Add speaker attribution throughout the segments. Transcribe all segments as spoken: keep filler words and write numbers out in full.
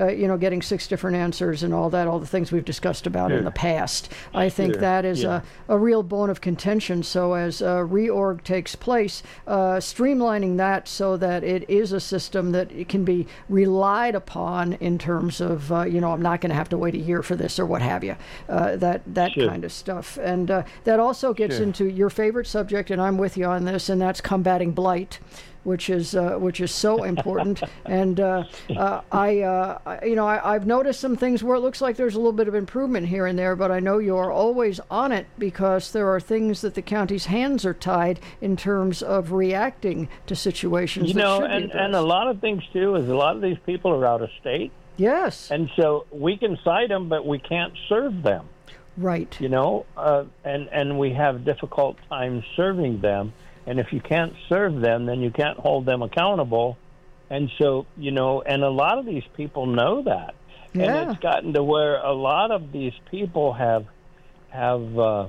Speaker 1: uh, you know, getting six different answers and all that, all the things we've discussed about
Speaker 2: Sure.
Speaker 1: in the past. I think
Speaker 2: Sure.
Speaker 1: that is
Speaker 2: Yeah.
Speaker 1: a, a real bone of contention. So as uh, reorg takes place, uh, streamlining that so that it is a system that it can be relied upon in terms of, uh, you know, I'm not going to have to wait a year for this or what have you, uh, that, that
Speaker 2: Sure.
Speaker 1: kind of stuff. And uh, that also gets
Speaker 2: Sure.
Speaker 1: into your favorite subject, and I'm with you on this, and that's combating blight, which is uh, which is so important. And uh, uh, I, uh, I- you know, I, I've noticed some things where it looks like there's a little bit of improvement here and there, but I know you are always on it because there are things that the county's hands are tied in terms of reacting to situations
Speaker 2: You
Speaker 1: that
Speaker 2: know,
Speaker 1: should be
Speaker 2: and,
Speaker 1: addressed.
Speaker 2: and a lot of things, too, is a lot of these people are out of state.
Speaker 1: Yes,
Speaker 2: And so we can cite them, but we can't serve them,
Speaker 1: right.
Speaker 2: you know, uh, and, and we have difficult times serving them. And if you can't serve them, then you can't hold them accountable. And so, you know, and a lot of these people know that.
Speaker 1: Yeah.
Speaker 2: And it's gotten to where a lot of these people have have uh,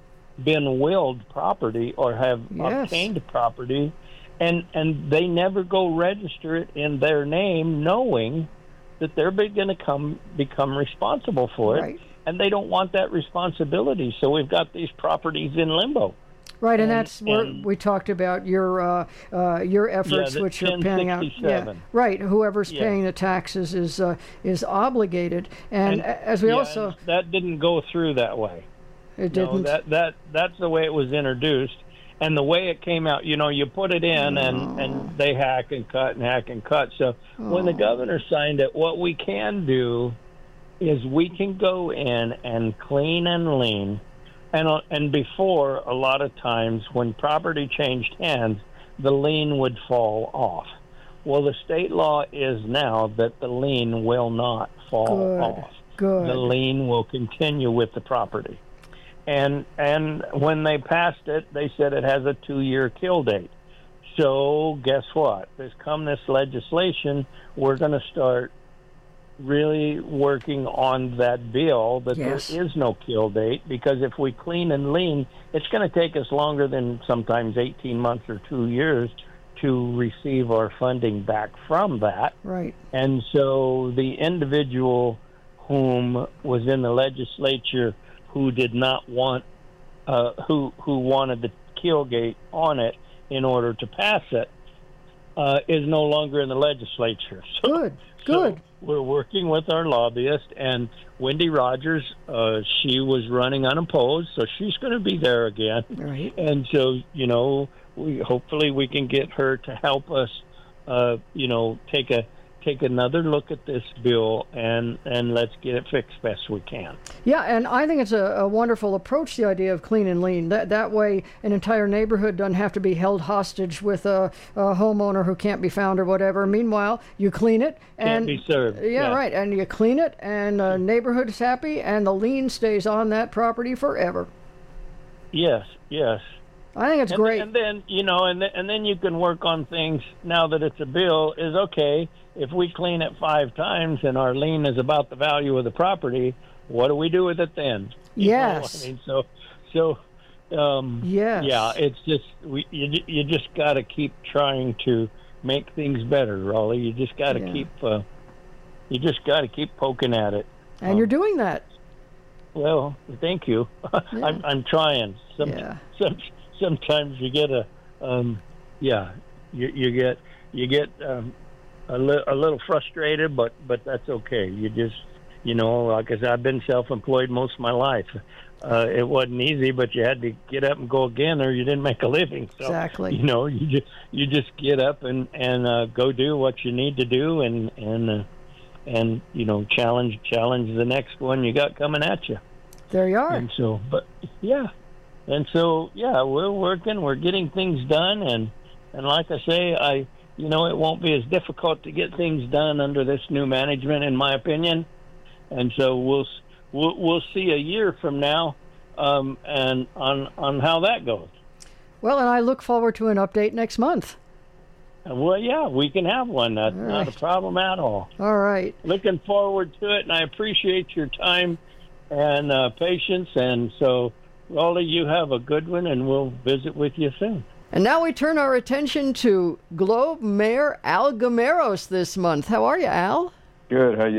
Speaker 2: been willed property or have
Speaker 1: Yes.
Speaker 2: obtained property, and, and they never go register it in their name knowing that they're going to come become responsible for it.
Speaker 1: Right.
Speaker 2: And they don't want that responsibility. So we've got these properties in limbo.
Speaker 1: Right, and,
Speaker 2: And-
Speaker 1: that's where
Speaker 2: and-
Speaker 1: we talked about your uh, uh, your efforts,
Speaker 2: the
Speaker 1: which are panning out. Yeah,
Speaker 2: ten sixty-seven.
Speaker 1: right. Whoever's
Speaker 2: Yeah.
Speaker 1: paying the taxes is uh, is obligated, and,
Speaker 2: And-
Speaker 1: a- as we
Speaker 2: Yeah,
Speaker 1: also
Speaker 2: and that didn't go through that way.
Speaker 1: it
Speaker 2: No,
Speaker 1: didn't.
Speaker 2: that that that's the way it was introduced, and the way it came out. You know, you put it in, and and they hack and cut and hack and cut. So when the governor signed it, what we can do is we can go in and clean and lean. And uh, and before, a lot of times when property changed hands, the lien would fall off. Well, the state law is now that the lien will not fall
Speaker 1: Good.
Speaker 2: off.
Speaker 1: Good.
Speaker 2: The lien will continue with the property. And and when they passed it, they said it has a two-year kill date. So guess what? There's come this legislation, we're going to start really working on that bill that
Speaker 1: Yes.
Speaker 2: there is no kill date, because if we clean and lean, it's going to take us longer than sometimes eighteen months or two years to receive our funding back from that.
Speaker 1: Right.
Speaker 2: And so the individual whom was in the legislature who did not want, uh, who who wanted the kill gate on it in order to pass it, uh, is no longer in the legislature. So,
Speaker 1: Good. Good.
Speaker 2: So we're working with our lobbyist, and Wendy Rogers, uh, she was running unopposed, so she's going to be there again.
Speaker 1: Right.
Speaker 2: And so, you know, we hopefully we can get her to help us, uh, you know, take a take another look at this bill and and let's get it fixed best we can.
Speaker 1: Yeah, and I think it's a, a wonderful approach, the idea of clean and lean. That that way, an entire neighborhood doesn't have to be held hostage with a, a homeowner who can't be found or whatever. Meanwhile, you clean it and
Speaker 2: Can't be served.
Speaker 1: Yeah,
Speaker 2: Yeah.
Speaker 1: right. And you clean it, and the neighborhood is happy, and the lien stays on that property forever.
Speaker 2: Yes, yes.
Speaker 1: I think it's
Speaker 2: And,
Speaker 1: great.
Speaker 2: and then you know, and th- and then you can work on things now that it's a bill. Is okay if we clean it five times and our lien is about the value of the property. What do we do with it then? You know,
Speaker 1: Yes.
Speaker 2: I mean, so so. Um,
Speaker 1: Yes.
Speaker 2: Yeah, it's just we you ju- you just got to keep trying to make things better, Raleigh. You just got to
Speaker 1: Yeah.
Speaker 2: keep uh, you just got to keep poking at it.
Speaker 1: And
Speaker 2: Um,
Speaker 1: you're doing that.
Speaker 2: Well, thank you. I'm I'm trying. Some,
Speaker 1: Yeah.
Speaker 2: some sometimes you get a um, yeah, you you get you get um, a, li- a little frustrated, but but that's okay. You just you know, like I said, I've been self-employed most of my life. Uh, it wasn't easy, but you had to get up and go again, or you didn't make a living. So,
Speaker 1: Exactly.
Speaker 2: You know, you just you just get up and and uh, go do what you need to do, and and uh, and you know, challenge challenge the next one you got coming at you.
Speaker 1: There you are.
Speaker 2: And so, but yeah, and so yeah, we're working, we're getting things done, and and like I say, I you know, it won't be as difficult to get things done under this new management, in my opinion. And so we'll we'll, we'll see a year from now, um, and on on how that goes.
Speaker 1: Well, and I look forward to an update next month.
Speaker 2: Well, yeah, we can have one. That's
Speaker 1: All
Speaker 2: not
Speaker 1: right.
Speaker 2: a problem at all.
Speaker 1: All right.
Speaker 2: Looking forward to it, and I appreciate your time and uh, patience. And so, Raleigh, you have a good one, and we'll visit with you soon.
Speaker 1: And now we turn our attention to Globe Mayor Al Gameros this month. How are you, Al?
Speaker 3: Good. How you